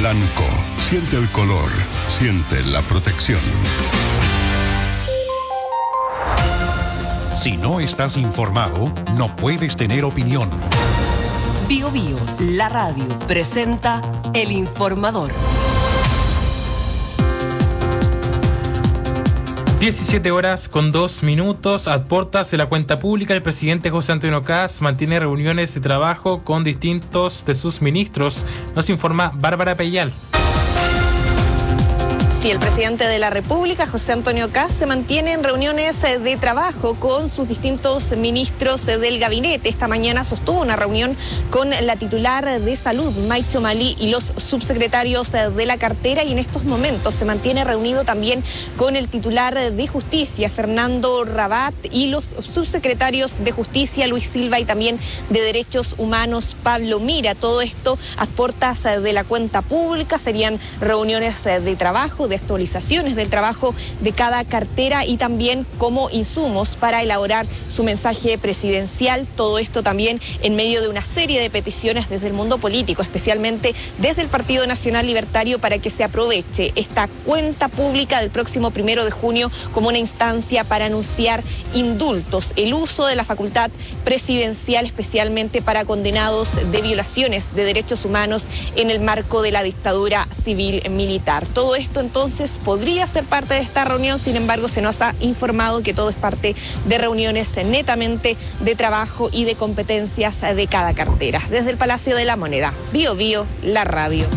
Blanco. Siente el color, siente la protección. Si no estás informado, no puedes tener opinión. Bio Bio, la radio, presenta El Informador. 17:02. A puertas de la cuenta pública, el presidente José Antonio Kast mantiene reuniones de trabajo con distintos de sus ministros. Nos informa Bárbara Peyal. Sí, el presidente de la República, José Antonio Kast, se mantiene en reuniones de trabajo con sus distintos ministros del gabinete. Esta mañana sostuvo una reunión con la titular de Salud, Maicho Malí, y los subsecretarios de la cartera, y en estos momentos se mantiene reunido también con el titular de Justicia, Fernando Rabat, y los subsecretarios de Justicia, Luis Silva, y también de Derechos Humanos, Pablo Mira. Todo esto a puertas de la cuenta pública. Serían reuniones de trabajo, de actualizaciones del trabajo de cada cartera y también como insumos para elaborar su mensaje presidencial. Todo esto también en medio de una serie de peticiones desde el mundo político, especialmente desde el Partido Nacional Libertario, para que se aproveche esta cuenta pública del próximo 1 de junio como una instancia para anunciar indultos, el uso de la facultad presidencial especialmente para condenados de violaciones de derechos humanos en el marco de la dictadura civil militar. Todo esto entonces podría ser parte de esta reunión, sin embargo se nos ha informado que todo es parte de reuniones netamente de trabajo y de competencias de cada cartera. Desde el Palacio de la Moneda, Bio Bio, la radio.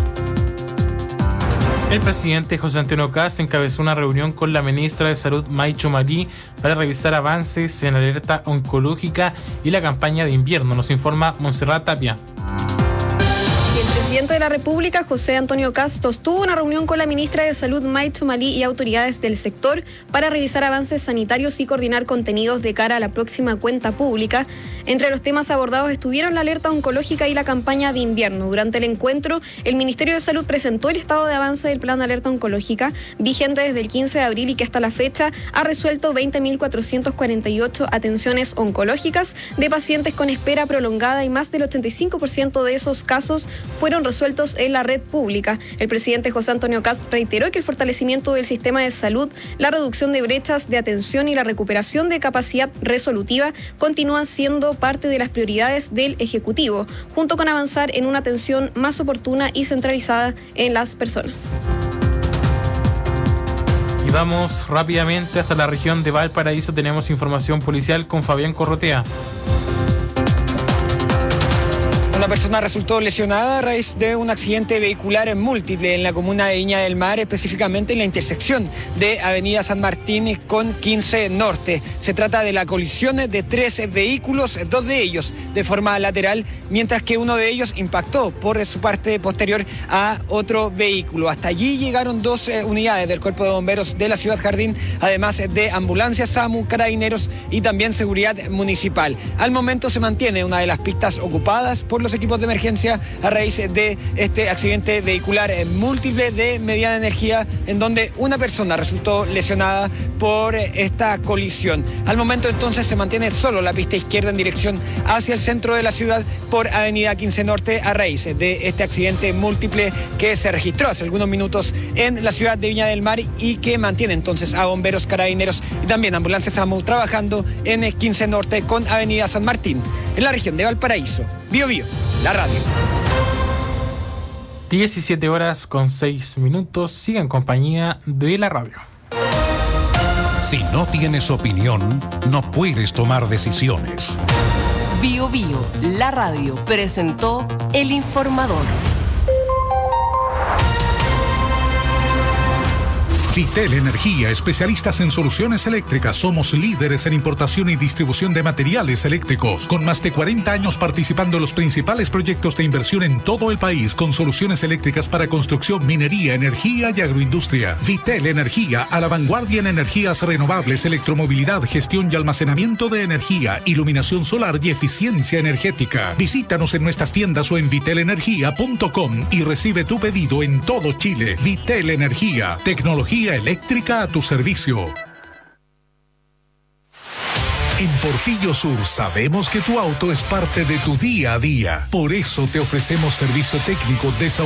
El presidente José Antonio Kast encabezó una reunión con la ministra de Salud, Maicho Malí, para revisar avances en alerta oncológica y la campaña de invierno. Nos informa Montserrat Tapia. El presidente de la República, José Antonio Kast, sostuvo una reunión con la ministra de Salud, Maicho Malí, y autoridades del sector para revisar avances sanitarios y coordinar contenidos de cara a la próxima cuenta pública. Entre los temas abordados estuvieron la alerta oncológica y la campaña de invierno. Durante el encuentro, el Ministerio de Salud presentó el estado de avance del plan de alerta oncológica, vigente desde el 15 de abril y que hasta la fecha ha resuelto 20.448 atenciones oncológicas de pacientes con espera prolongada, y más del 85% de esos casos fueron resueltos en la red pública. El presidente José Antonio Kast reiteró que el fortalecimiento del sistema de salud, la reducción de brechas de atención y la recuperación de capacidad resolutiva continúan siendo parte de las prioridades del Ejecutivo, junto con avanzar en una atención más oportuna y centralizada en las personas. Y vamos rápidamente hasta la región de Valparaíso. Tenemos información policial con Fabián Corrotea. Una persona resultó lesionada a raíz de un accidente vehicular múltiple en la comuna de Viña del Mar, específicamente en la intersección de Avenida San Martín con 15 Norte. Se trata de la colisión de 3 vehículos, 2 de ellos de forma lateral, mientras que uno de ellos impactó por su parte posterior a otro vehículo. Hasta allí llegaron 2 unidades del Cuerpo de Bomberos de la Ciudad Jardín, además de ambulancias, SAMU, carabineros y también seguridad municipal. Al momento se mantiene una de las pistas ocupadas por los equipos de emergencia a raíz de este accidente vehicular múltiple de mediana energía, en donde una persona resultó lesionada por esta colisión. Al momento entonces se mantiene solo la pista izquierda en dirección hacia el centro de la ciudad por Avenida 15 Norte a raíz de este accidente múltiple que se registró hace algunos minutos en la ciudad de Viña del Mar y que mantiene entonces a bomberos, carabineros y también ambulancias SAMU trabajando en 15 Norte con Avenida San Martín, en la región de Valparaíso. Bio Bio, la radio. 17:06. Siga en compañía de la radio. Si no tienes opinión, no puedes tomar decisiones. Bio Bio, la radio, presentó El Informador. Vitel Energía, especialistas en soluciones eléctricas. Somos líderes en importación y distribución de materiales eléctricos, con más de 40 años participando en los principales proyectos de inversión en todo el país, con soluciones eléctricas para construcción, minería, energía y agroindustria. Vitel Energía, a la vanguardia en energías renovables, electromovilidad, gestión y almacenamiento de energía, iluminación solar y eficiencia energética. Visítanos en nuestras tiendas o en vitelenergia.com y recibe tu pedido en todo Chile. Vitel Energía, tecnología eléctrica a tu servicio. En Portillo Sur sabemos que tu auto es parte de tu día a día. Por eso te ofrecemos servicio técnico de